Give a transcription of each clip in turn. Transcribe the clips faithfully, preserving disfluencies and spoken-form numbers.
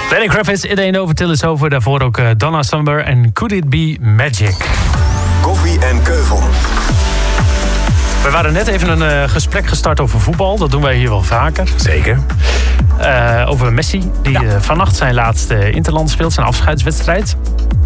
Lenny Kravitz, It Ain't Over Till It's Over. Daarvoor ook uh, Donna Summer en Could It Be Magic. Koffie en Keuvel. We waren net even een uh, gesprek gestart over voetbal. Dat doen wij hier wel vaker. Zeker. Uh, over Messi, die ja. uh, vannacht zijn laatste interland speelt. Zijn afscheidswedstrijd.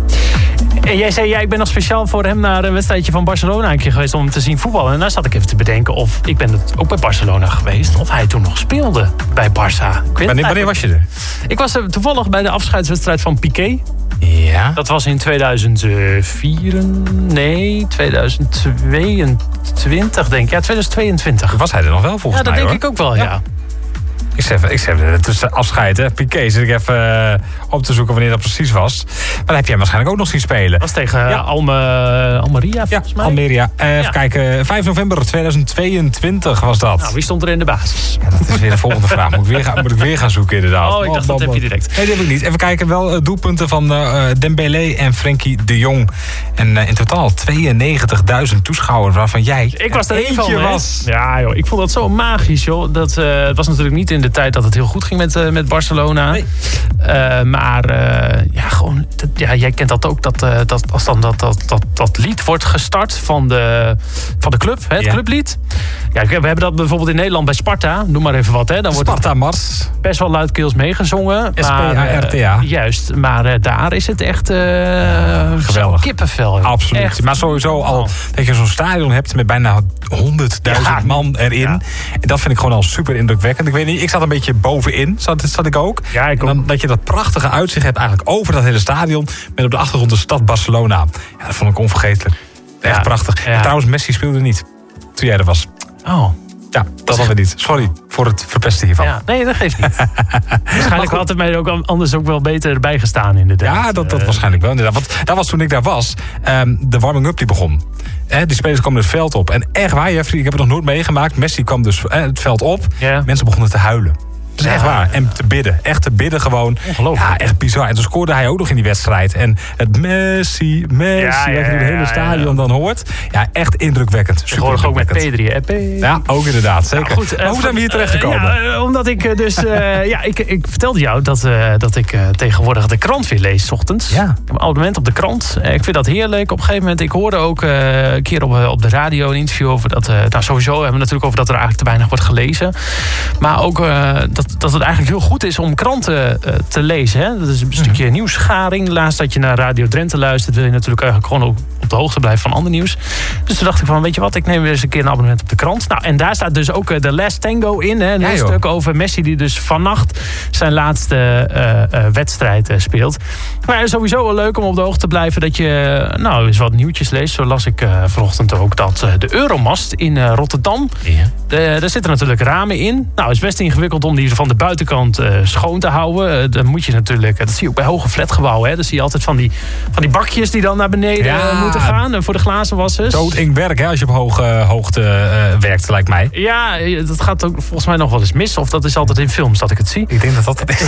En jij zei, ja, ik ben nog speciaal voor hem naar een wedstrijdje van Barcelona een keer geweest om hem te zien voetballen. En daar zat ik even te bedenken of, ik ben het ook bij Barcelona geweest, of hij toen nog speelde bij Barça. Ik weet wanneer, wanneer was je er? Ik was er toevallig bij de afscheidswedstrijd van Piqué. Ja. Dat was in tweeduizend vier, nee, tweeduizend tweeëntwintig denk ik. Ja, tweeduizend tweeëntwintig. Was hij er nog wel volgens mij? mij? Ja, dat denk hoor. ik ook wel, ja. ja. Ik zeg even, ik zeg even tussen afscheid, hè. Piqué zit ik even uh, op te zoeken wanneer dat precies was. Maar dan heb jij waarschijnlijk ook nog zien spelen. Dat was tegen ja. Alme, Almeria, volgens ja, mij. Almeria. Uh, ja. Even kijken, vijf november tweeduizend tweeëntwintig was dat. Nou, wie stond er in de basis? Ja, dat is weer de volgende vraag. Moet ik weer gaan, moet ik weer gaan zoeken inderdaad. Oh, ik dacht, dat heb je direct. Nee, dat heb ik niet. Even kijken, wel uh, doelpunten van uh, Dembélé en Frenkie de Jong. En uh, in totaal tweeënnegentigduizend toeschouwers, waarvan jij ik was er eentje van, was. Ja, joh, ik vond dat zo magisch, joh. Dat, uh, het was natuurlijk niet in de tijd dat het heel goed ging met, uh, met Barcelona. Nee. Uh, maar uh, ja, gewoon, dat, ja, jij kent dat ook. Dat, uh, dat als dan dat, dat, dat, dat lied wordt gestart van de, van de club, hè, het ja. clublied. Ja, we hebben dat bijvoorbeeld in Nederland bij Sparta. Noem maar even wat, hè. Dan wordt Sparta Mars. Best wel luidkeels meegezongen. S P A R T A. Uh, juist, maar uh, daar is het echt uh, geweldig. Kippenvel. Absoluut. Echt. Maar sowieso al dat je zo'n stadion hebt met bijna honderdduizend ja. man erin. Ja. En dat vind ik gewoon al super indrukwekkend. Ik weet niet, ik zat een beetje bovenin, zat, zat ik ook. Ja, ik ook. En dan, dat je dat prachtige uitzicht hebt eigenlijk over dat hele stadion. Met op de achtergrond de stad Barcelona. Ja, dat vond ik onvergetelijk. Echt ja. prachtig. Ja. En trouwens, Messi speelde niet toen jij er was. Oh. Ja, dat hadden we niet. Sorry voor het verpesten hiervan. Ja, nee, dat geeft niet. Waarschijnlijk had het mij ook anders ook wel beter erbij gestaan inderdaad. Ja, dat, dat uh, waarschijnlijk wel. Inderdaad. Want dat was toen ik daar was. Um, de warming-up die begon. Eh, die spelers kwamen het veld op. En echt waar, Jeffrey, ik heb het nog nooit meegemaakt. Messi kwam dus eh, het veld op. Yeah. Mensen begonnen te huilen. Dat is echt waar. En te bidden. Echt te bidden gewoon. Ongelooflijk. Ja, echt bizar. En toen scoorde hij ook nog in die wedstrijd. En het Messi, Messi, ja, ja, wat je door het hele stadion ja, ja. dan hoort. Ja, echt indrukwekkend. Ik hoor ook met Pedri. Hè? Pedri. Ja, ook inderdaad. Zeker. Ja, goed, maar uh, hoe zijn we hier terecht gekomen? Uh, ja, omdat ik dus... Uh, ja, ik, ik vertelde jou dat, uh, dat ik uh, tegenwoordig de krant weer lees, 's ochtends. Ja. Ik heb een abonnement op de krant. Uh, ik vind dat heerlijk. Op een gegeven moment, ik hoorde ook uh, een keer op, uh, op de radio een interview over dat... Uh, nou, sowieso hebben we natuurlijk over dat er eigenlijk te weinig wordt gelezen. Maar ook uh, dat, dat het eigenlijk heel goed is om kranten uh, te lezen. Hè? Dat is een stukje mm-hmm. nieuwsgaring. Laatst dat je naar Radio Drenthe luistert, wil je natuurlijk eigenlijk gewoon op, op de hoogte blijven van ander nieuws. Dus toen dacht ik van, weet je wat, ik neem weer eens een keer een abonnement op de krant. Nou, en daar staat dus ook uh, The Last Tango in. Hè? Een ja, stuk over Messi die dus vannacht zijn laatste uh, uh, wedstrijd uh, speelt. Maar sowieso wel leuk om op de hoogte te blijven dat je uh, nou eens wat nieuwtjes leest. Zo las ik uh, vanochtend ook dat uh, de Euromast in uh, Rotterdam, ja. de, daar zitten natuurlijk ramen in. Nou, het is best ingewikkeld om die van de buitenkant uh, schoon te houden. Uh, dan moet je natuurlijk, dat zie je ook bij hoge flatgebouwen. Hè? Dan zie je altijd van die, van die bakjes die dan naar beneden ja, uh, moeten gaan uh, voor de glazenwassers. Doodeng werk, hè, als je op hoge uh, hoogte uh, werkt, lijkt mij. Ja, dat gaat ook volgens mij nog wel eens mis. Of dat is altijd in films dat ik het zie. Ik denk dat dat het is.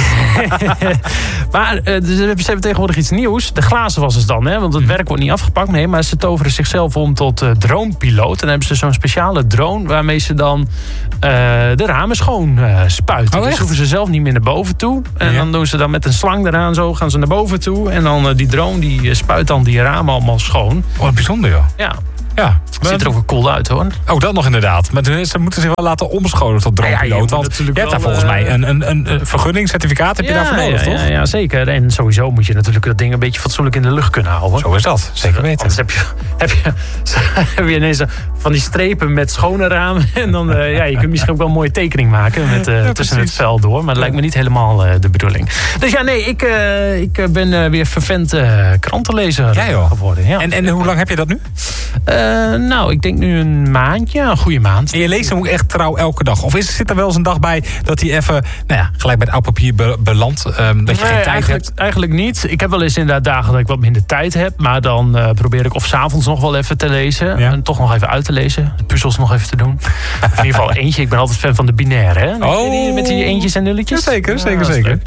Maar uh, dus ze hebben tegenwoordig iets nieuws. De glazenwassers dan, hè? Want het werk wordt niet afgepakt. Nee, maar ze toveren zichzelf om tot uh, dronepiloot. En dan hebben ze zo'n speciale drone waarmee ze dan uh, de ramen schoon uh, spuiten. Oh, dus hoeven ze zelf niet meer naar boven toe. En ja. dan doen ze dan met een slang eraan zo, gaan ze naar boven toe. En dan uh, die drone die uh, spuit dan die ramen allemaal schoon. Oh, wat bijzonder, joh. Ja. Ja, het ziet er ook wel cool uit, hoor. Ook dat nog inderdaad. Maar ze moeten zich wel laten omscholen tot dronepiloot. Ja, ja, want je hebt daar volgens mij een, een, een, een vergunning, certificaat heb je ja, daarvoor nodig, ja, toch? Ja, ja, zeker. En sowieso moet je natuurlijk dat ding een beetje fatsoenlijk in de lucht kunnen houden. Zo is dat, zeker weten. Anders heb je, heb je, heb je ineens van die strepen met schone ramen. En dan, uh, ja, je kunt misschien ook wel een mooie tekening maken met, uh, ja, tussen het vel door. Maar dat lijkt me niet helemaal uh, de bedoeling. Dus ja, nee, ik, uh, ik ben uh, weer vervent uh, krantenlezer ja, geworden. Ja. En, en hoe lang heb je dat nu? Uh, nou, ik denk nu een maandje, een goede maand. En je leest hem ook echt trouw elke dag? Of is, zit er wel eens een dag bij dat hij even, nou ja, gelijk bij het oud papier be, belandt? Um, dat je nee, geen tijd eigenlijk, hebt? Eigenlijk niet. Ik heb wel eens inderdaad dagen dat ik wat minder tijd heb. Maar dan uh, probeer ik of 's avonds nog wel even te lezen. Ja. En toch nog even uit te te lezen. De puzzels nog even te doen. Of in ieder geval eentje. Ik ben altijd fan van de binaire. Hè? Oh. Met die eentjes en nulletjes. Ja, zeker, zeker, ja, zeker.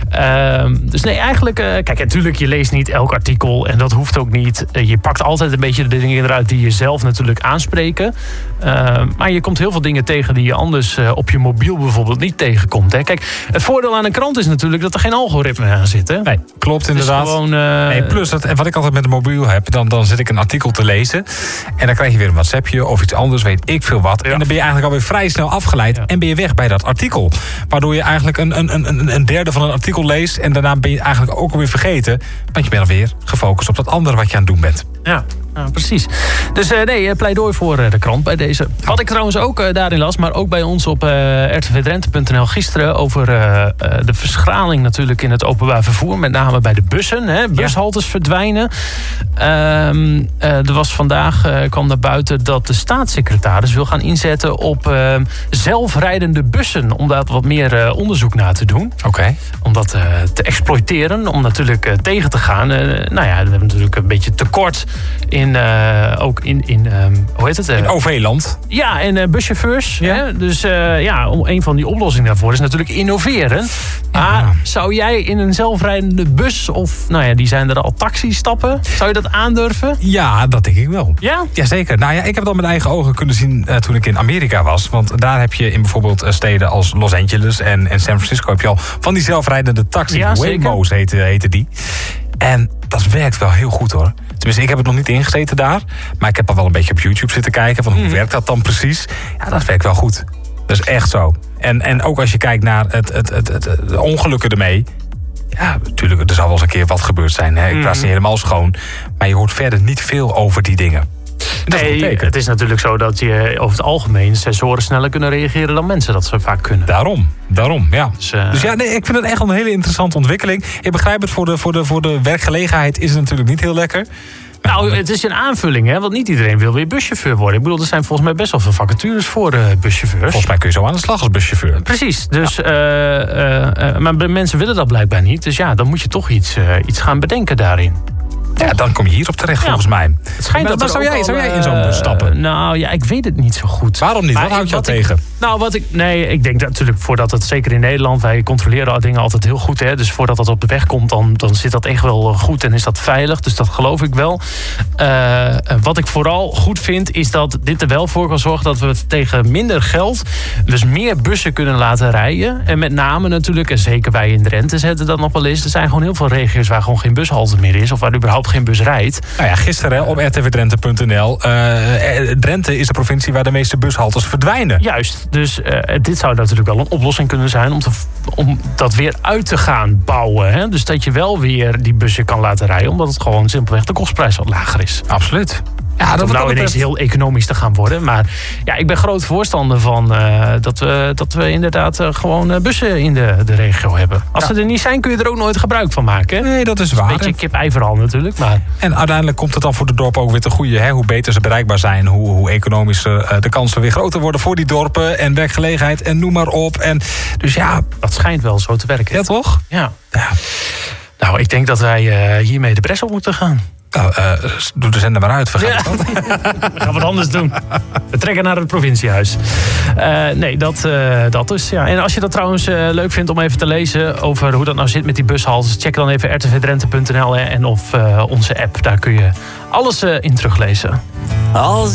Uh, dus nee, eigenlijk... Uh, kijk, natuurlijk, je leest niet elk artikel. En dat hoeft ook niet. Uh, je pakt altijd een beetje de dingen eruit die je zelf natuurlijk aanspreken. Uh, maar je komt heel veel dingen tegen die je anders uh, op je mobiel bijvoorbeeld niet tegenkomt. Hè? Kijk, het voordeel aan een krant is natuurlijk dat er geen algoritme aan zit. Hè? Nee, klopt inderdaad. Gewoon, uh... nee, plus, dat, wat ik altijd met een mobiel heb, dan, dan zit ik een artikel te lezen. En dan krijg je weer een WhatsAppje of iets anders, weet ik veel wat. Ja. En dan ben je eigenlijk alweer vrij snel afgeleid. Ja. En ben je weg bij dat artikel. Waardoor je eigenlijk een, een, een, een derde van een artikel leest. En daarna ben je eigenlijk ook alweer vergeten. Want je bent alweer gefocust op dat andere wat je aan het doen bent. Ja. Ja, precies. Dus uh, nee, pleidooi voor uh, de krant bij deze. Wat ik trouwens ook uh, daarin las, maar ook bij ons op uh, r t v drenthe punt n l gisteren... over uh, uh, de verschraling natuurlijk in het openbaar vervoer. Met name bij de bussen. Hè. Bushaltes ja. verdwijnen. Uh, uh, er was vandaag, uh, kwam naar buiten dat de staatssecretaris wil gaan inzetten op uh, zelfrijdende bussen. Om daar wat meer uh, onderzoek naar te doen. Oké. Okay. Om dat uh, te exploiteren. Om natuurlijk uh, tegen te gaan. Uh, nou ja, we hebben natuurlijk een beetje tekort in In, uh, ook in, in um, hoe heet het? Uh, in O V-land. Ja, en uh, buschauffeurs. Ja. Hè? Dus uh, ja, een van die oplossingen daarvoor is natuurlijk innoveren. Maar ja. zou jij in een zelfrijdende bus, of nou ja, die zijn er al, taxi stappen? Zou je dat aandurven? Ja, dat denk ik wel. Ja? Jazeker. Nou ja, ik heb het al met eigen ogen kunnen zien uh, toen ik in Amerika was. Want daar heb je in bijvoorbeeld uh, steden als Los Angeles en, en San Francisco heb je al van die zelfrijdende taxi. Ja, Waymo's heten, heten die. En dat werkt wel heel goed hoor. Tenminste, ik heb het nog niet ingezeten daar. Maar ik heb al wel een beetje op YouTube zitten kijken. Van hoe mm. werkt dat dan precies? Ja, dat werkt wel goed. Dat is echt zo. En, en ook als je kijkt naar het, het, het, het, het ongelukken ermee. Ja, natuurlijk, er zal wel eens een keer wat gebeurd zijn. Hè? Ik praat mm. niet helemaal schoon. Maar je hoort verder niet veel over die dingen. Nee, het is natuurlijk zo dat je over het algemeen sensoren sneller kunnen reageren dan mensen dat ze vaak kunnen. Daarom, daarom, ja. Dus, uh... dus ja, nee, ik vind het echt een hele interessante ontwikkeling. Ik begrijp het, voor de, voor de, voor de werkgelegenheid is het natuurlijk niet heel lekker. Nou, het is een aanvulling, hè? Want niet iedereen wil weer buschauffeur worden. Ik bedoel, er zijn volgens mij best wel veel vacatures voor uh, buschauffeurs. Volgens mij kun je zo aan de slag als buschauffeur. Precies, dus, ja. uh, uh, uh, maar mensen willen dat blijkbaar niet. Dus ja, dan moet je toch iets, uh, iets gaan bedenken daarin. Ja, dan kom je hierop terecht, ja. volgens mij. Het schijnt maar dat zou, jij, al, zou jij in zo'n bus stappen? Uh, nou ja, ik weet het niet zo goed. Waarom niet? Maar wat houdt jou wat tegen? Ik, nou, wat ik... Nee, ik denk dat natuurlijk voordat het... Zeker in Nederland, wij controleren dingen altijd heel goed. Hè, dus voordat dat op de weg komt, dan, dan zit dat echt wel goed en is dat veilig. Dus dat geloof ik wel. Uh, wat ik vooral goed vind, is dat dit er wel voor kan zorgen dat we tegen minder geld dus meer bussen kunnen laten rijden. En met name natuurlijk, en zeker wij in Drenthe zetten dat nog wel eens. Er zijn gewoon heel veel regio's waar gewoon geen bushalte meer is. Of waar überhaupt geen bus rijdt. Nou ja, gisteren op r t v drenthe punt n l. Uh, Drenthe is de provincie waar de meeste bushaltes verdwijnen. Juist, dus uh, dit zou natuurlijk wel een oplossing kunnen zijn om, te, om dat weer uit te gaan bouwen. Hè? Dus dat je wel weer die bussen kan laten rijden, omdat het gewoon simpelweg de kostprijs wat lager is. Absoluut. Ja, dat nou ineens heel economisch te gaan worden. Maar ja, ik ben groot voorstander van uh, dat, we, dat we inderdaad uh, gewoon uh, bussen in de, de regio hebben. Als ja. ze er niet zijn, kun je er ook nooit gebruik van maken. Nee, dat is waar. Een beetje kip-ei verhaal natuurlijk. Maar... En uiteindelijk komt het dan voor de dorpen ook weer te goede. Hè? Hoe beter ze bereikbaar zijn, hoe, hoe economischer uh, de kansen weer groter worden voor die dorpen. En werkgelegenheid en noem maar op. En, dus ja, dat schijnt wel zo te werken. Ja, toch? Ja. ja. Nou, ik denk dat wij uh, hiermee de bres op moeten gaan. Nou, uh, doe de zender maar uit. We gaan, ja. We gaan wat anders doen. We trekken naar het provinciehuis. Uh, nee, dat, uh, dat dus. Ja. En als je dat trouwens uh, leuk vindt om even te lezen over hoe dat nou zit met die bushaltes, check dan even r t v drenthe punt n l en of uh, onze app. Daar kun je alles uh, in teruglezen. Als